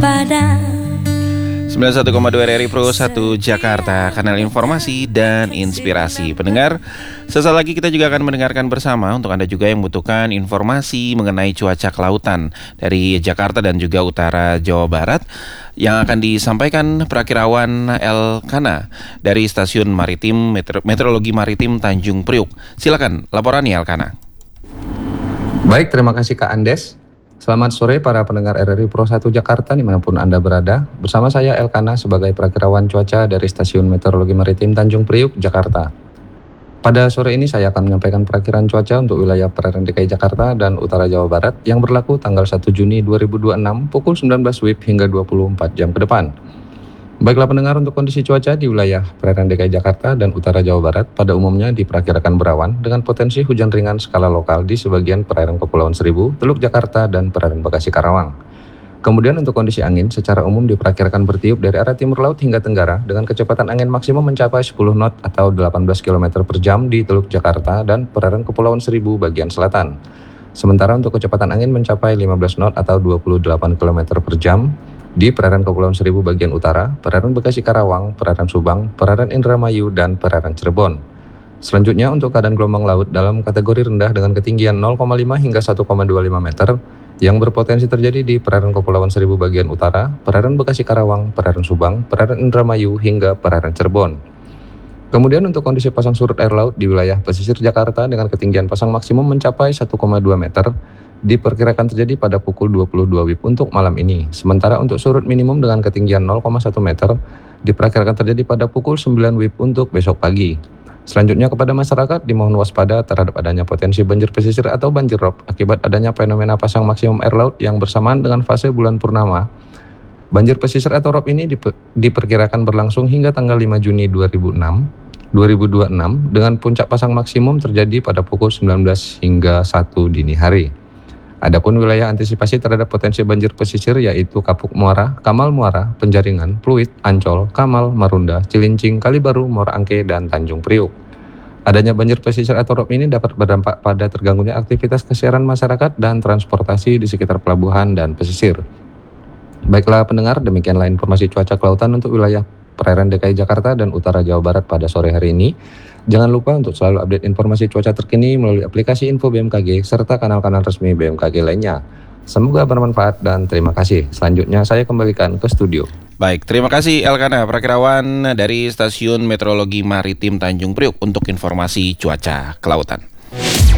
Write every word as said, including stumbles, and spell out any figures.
waspada. sembilan puluh satu koma dua R R I Pro satu Jakarta, kanal informasi dan inspirasi. Pendengar, sesaat lagi kita juga akan mendengarkan bersama untuk Anda juga yang membutuhkan informasi mengenai cuaca kelautan dari Jakarta dan juga utara Jawa Barat yang akan disampaikan Prakirawan Elkana dari Stasiun Maritim Metro, Meteorologi Maritim Tanjung Priuk. Silakan laporannya Elkana. Baik, terima kasih Kak Andes. Selamat sore para pendengar R R I Pro satu Jakarta dimanapun Anda berada. Bersama saya Elkana sebagai Prakirawan Cuaca dari Stasiun Meteorologi Maritim Tanjung Priuk, Jakarta. Pada sore ini saya akan menyampaikan perakiraan cuaca untuk wilayah perairan D K I Jakarta dan utara Jawa Barat yang berlaku tanggal satu Juni dua ribu dua puluh enam pukul sembilan belas W I B hingga dua puluh empat jam ke depan. Baiklah pendengar, untuk kondisi cuaca di wilayah perairan D K I Jakarta dan utara Jawa Barat pada umumnya diperkirakan berawan dengan potensi hujan ringan skala lokal di sebagian perairan Kepulauan Seribu, Teluk Jakarta, dan perairan Bekasi Karawang. Kemudian untuk kondisi angin secara umum diperkirakan bertiup dari arah timur laut hingga tenggara dengan kecepatan angin maksimum mencapai sepuluh knot atau delapan belas kilometer per jam di Teluk Jakarta dan perairan Kepulauan Seribu bagian selatan. Sementara untuk kecepatan angin mencapai lima belas knot atau dua puluh delapan kilometer per jam di perairan Kepulauan Seribu bagian utara, perairan Bekasi Karawang, perairan Subang, perairan Indramayu, dan perairan Cirebon. Selanjutnya untuk keadaan gelombang laut dalam kategori rendah dengan ketinggian nol koma lima hingga satu koma dua lima meter yang berpotensi terjadi di perairan Kepulauan Seribu bagian utara, perairan Bekasi Karawang, perairan Subang, perairan Indramayu, hingga perairan Cirebon. Kemudian untuk kondisi pasang surut air laut di wilayah pesisir Jakarta dengan ketinggian pasang maksimum mencapai satu koma dua meter diperkirakan terjadi pada pukul dua puluh dua W I B untuk malam ini. Sementara untuk surut minimum dengan ketinggian nol koma satu meter diperkirakan terjadi pada pukul sembilan W I B untuk besok pagi. Selanjutnya kepada masyarakat dimohon waspada terhadap adanya potensi banjir pesisir atau banjir rob akibat adanya fenomena pasang maksimum air laut yang bersamaan dengan fase bulan purnama. Banjir pesisir atau rob ini diper, diperkirakan berlangsung hingga tanggal lima Juni dua ribu dua puluh enam dengan puncak pasang maksimum terjadi pada pukul sembilan belas hingga satu dini hari. Adapun wilayah antisipasi terhadap potensi banjir pesisir yaitu Kapuk Muara, Kamal Muara, Penjaringan, Pluit, Ancol, Kamal, Marunda, Cilincing, Kalibaru, Muara Angke, dan Tanjung Priuk. Adanya banjir pesisir atau rob ini dapat berdampak pada terganggunya aktivitas keseharian masyarakat dan transportasi di sekitar pelabuhan dan pesisir. Baiklah pendengar, demikianlah informasi cuaca kelautan untuk wilayah perairan D K I Jakarta dan utara Jawa Barat pada sore hari ini. Jangan lupa untuk selalu update informasi cuaca terkini melalui aplikasi Info B M K G serta kanal-kanal resmi B M K G lainnya. Semoga bermanfaat dan terima kasih. Selanjutnya saya kembalikan ke studio. Baik, terima kasih Elkana, Prakirawan dari Stasiun Meteorologi Maritim Tanjung Priuk untuk informasi cuaca kelautan.